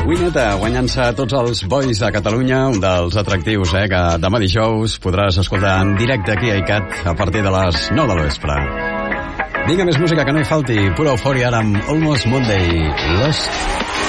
Winnet guanyant-se tots els bois de Catalunya, un dels atractius que demà dijous podràs escoltar en directe aquí a ICAT a partir de les 9 de l'vespre. Vinga, més música que no hi falti, pura eufòria ara amb Almost Monday, Lost.